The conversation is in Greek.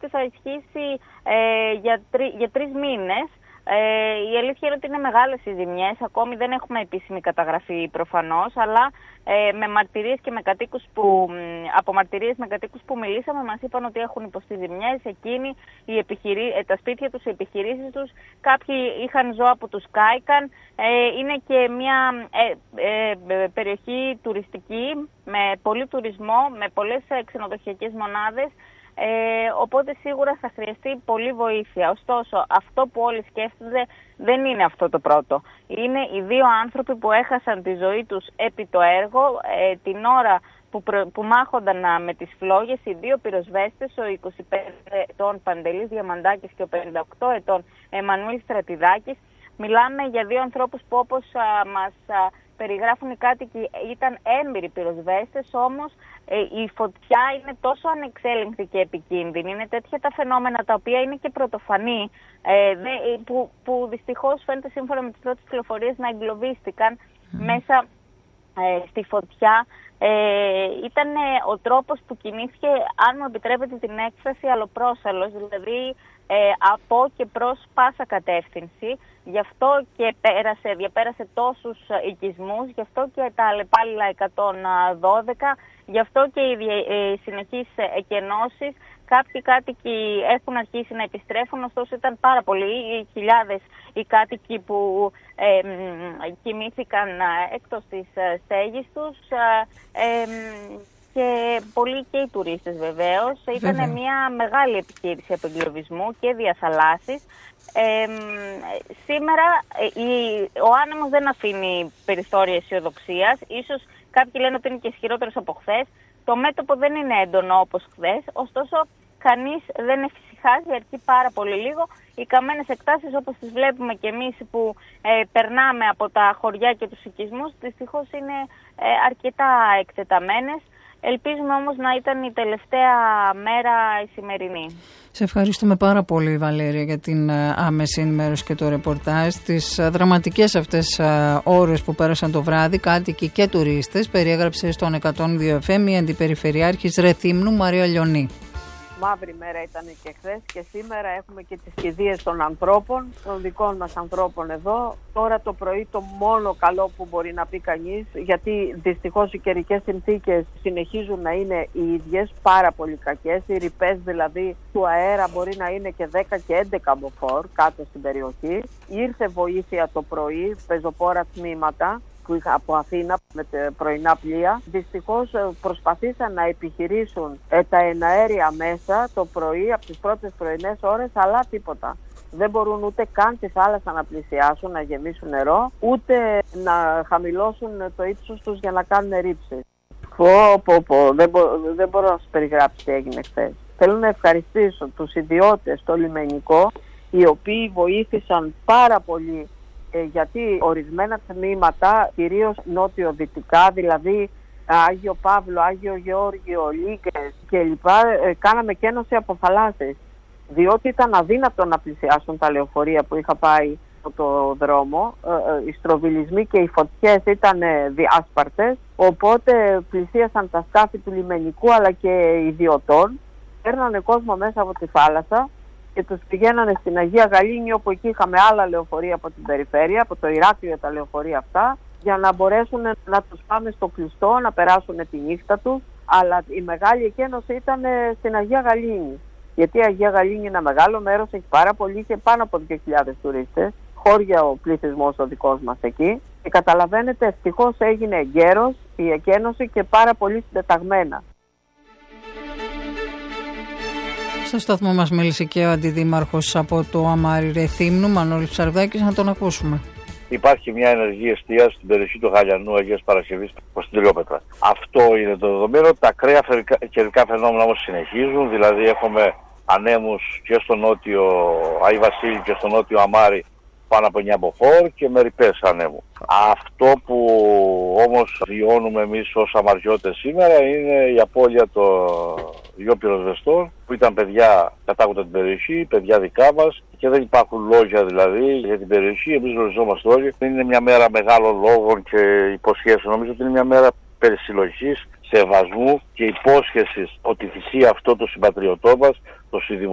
ότι θα ισχύσει για 3 μήνες. Η αλήθεια είναι ότι είναι μεγάλες οι ζημιές, ακόμη δεν έχουμε επίσημη καταγραφή προφανώς, αλλά με μαρτυρίες και από μαρτυρίες με κατοίκους που μιλήσαμε μας είπαν ότι έχουν υποστεί ζημιές εκείνοι, τα σπίτια τους, οι επιχειρήσεις τους, κάποιοι είχαν ζώα που τους κάηκαν. Είναι και μια περιοχή τουριστική με πολύ τουρισμό, με πολλές ξενοδοχειακές μονάδες. Οπότε σίγουρα θα χρειαστεί πολύ βοήθεια. Ωστόσο, αυτό που όλοι σκέφτονται δεν είναι αυτό το πρώτο. Είναι οι 2 άνθρωποι που έχασαν τη ζωή τους επί το έργο την ώρα που μάχονταν με τις φλόγες, οι 2 πυροσβέστες, ο 25 ετών Παντελής Διαμαντάκης και ο 58 ετών Εμμανουήλ Στρατιδάκης. Μιλάμε για 2 ανθρώπους που, όπως μας περιγράφουν οι κάτοικοι, ήταν έμπειροι πυροσβέστες, όμως η φωτιά είναι τόσο ανεξέλεγκτη και επικίνδυνη, είναι τέτοια τα φαινόμενα τα οποία είναι και πρωτοφανή, που δυστυχώς φαίνεται σύμφωνα με τις πρώτες πληροφορίες να εγκλωβίστηκαν μέσα στη φωτιά. Ήταν ο τρόπος που κινήθηκε, αν μου επιτρέπετε την έκφραση, αλλοπρόσαλλος, δηλαδή από και προς πάσα κατεύθυνση. Γι' αυτό και διαπέρασε τόσους οικισμούς, γι' αυτό και τα αλλεπάλληλα 112, γι' αυτό και οι συνεχείς εκενώσεις. Κάποιοι κάτοικοι έχουν αρχίσει να επιστρέφουν, ωστόσο ήταν πάρα πολλοί, χιλιάδες οι κάτοικοι που κοιμήθηκαν εκτός της στέγης τους, και πολλοί και οι τουρίστες βεβαίως. Ήταν μια μεγάλη επιχείρηση απεγκλωβισμού και διαθαλάσσης. Σήμερα ο άνεμος δεν αφήνει περιθώρια αισιοδοξίας. Ίσως κάποιοι λένε ότι είναι και ισχυρότερος από χθες. Το μέτωπο δεν είναι έντονο όπως χθες, ωστόσο κανείς δεν εφησυχάζει, αρκεί πάρα πολύ λίγο. Οι καμένες εκτάσεις όπως τις βλέπουμε και εμείς που περνάμε από τα χωριά και τους οικισμούς, δυστυχώς είναι αρκετά εκτεταμένες. Ελπίζουμε όμως να ήταν η τελευταία μέρα η σημερινή. Σε ευχαριστούμε πάρα πολύ, Βαλέρια, για την άμεση ενημέρωση και το ρεπορτάζ. Τις δραματικές αυτές ώρες που πέρασαν το βράδυ, κάτοικοι και τουρίστες, περιέγραψε στον 102 FM η Αντιπεριφερειάρχης Ρεθύμνου, Μαρία Λιονή. Μαύρη μέρα ήταν και χθες και σήμερα έχουμε και τις κηδείες των ανθρώπων, των δικών μας ανθρώπων εδώ. Τώρα το πρωί το μόνο καλό που μπορεί να πει κανείς, γιατί δυστυχώς οι καιρικές συνθήκες συνεχίζουν να είναι οι ίδιες, πάρα πολύ κακές. Οι ρηπές δηλαδή του αέρα μπορεί να είναι και 10 και 11 μποφόρ κάτω στην περιοχή. Ήρθε βοήθεια το πρωί, πεζοπόρα τμήματα που είχα από Αθήνα με πρωινά πλοία. Δυστυχώς προσπαθήσαν να επιχειρήσουν τα εναέρια μέσα το πρωί από τις πρώτες πρωινές ώρες, αλλά τίποτα. Δεν μπορούν ούτε καν τη θάλασσα να πλησιάσουν, να γεμίσουν νερό, ούτε να χαμηλώσουν το ύψος τους για να κάνουν ρήψεις. Δεν μπορώ να σας περιγράψω τι έγινε χθες. Θέλω να ευχαριστήσω τους ιδιώτες στο λιμενικό, οι οποίοι βοήθησαν πάρα πολύ, γιατί ορισμένα τμήματα, κυρίως νότιο-δυτικά, δηλαδή Άγιο Παύλο, Άγιο Γεώργιο, Λύκες κλπ, κάναμε κένωση από θαλάσσες, διότι ήταν αδύνατο να πλησιάσουν τα λεωφορεία που είχα πάει από το δρόμο. Οι στροβιλισμοί και οι φωτιές ήταν διάσπαρτες, οπότε πλησίασαν τα σκάφη του λιμενικού αλλά και ιδιωτών, παίρνανε κόσμο μέσα από τη θάλασσα και τους πηγαίνανε στην Αγία Γαλήνη, όπου εκεί είχαμε άλλα λεωφορεία από την περιφέρεια, από το Ηράκλειο τα λεωφορεία αυτά, για να μπορέσουν να τους πάμε στο κλειστό, να περάσουν τη νύχτα τους. Αλλά η μεγάλη εκένωση ήταν στην Αγία Γαλήνη. Γιατί η Αγία Γαλήνη είναι ένα μεγάλο μέρος, έχει πάρα πολύ και πάνω από 2.000 τουρίστες. Χώρια ο πληθυσμός ο δικός μας εκεί. Και καταλαβαίνετε, ευτυχώς έγινε εγκαίρος η εκένωση και πάρα πολύ συντεταγμένα. Στο σταθμό μας μίλησε και ο αντιδήμαρχος από το Αμάρι Ρεθύμνου, Μανώλης Ψαρδάκης, να τον ακούσουμε. Υπάρχει μια ενεργή εστίαση στην περιοχή του Γαλιανού Αγίας Παρασκευής προς την Τηλιόπετρα. Αυτό είναι το δεδομένο. Τα ακραία καιρικά φαινόμενα όμως συνεχίζουν, δηλαδή έχουμε ανέμους και στο νότιο Άι Βασίλη και στο νότιο Αμάρι πάνω από 9 μποφόρ και με ρηπές ανέμου. Αυτό που όμως βιώνουμε εμείς ως αμαριώτες σήμερα είναι η απώλεια των 2 πυροσβεστών που ήταν παιδιά κατάγοντα την περιοχή, παιδιά δικά μας, και δεν υπάρχουν λόγια δηλαδή για την περιοχή. Εμείς γνωριζόμαστε όλοι. Είναι μια μέρα μεγάλων λόγων και υποσχέσεων. Νομίζω ότι είναι μια μέρα περισυλλογής, σεβασμού και υπόσχεσης ότι θυσία αυτό το συμπατριωτό μας, το